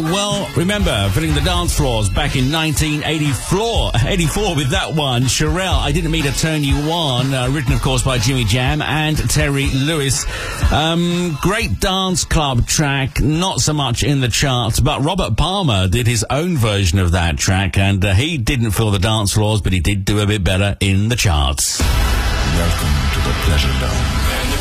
well, remember filling the dance floors back in 1984 with that one, Cherelle, I Didn't Mean to Turn You On, written, of course, by Jimmy Jam and Terry Lewis. Great dance club track, not so much in the charts, but Robert Palmer did his own version of that track, and he didn't fill the dance floors, but he did do a bit better in the charts. Welcome to the Pleasure Dome.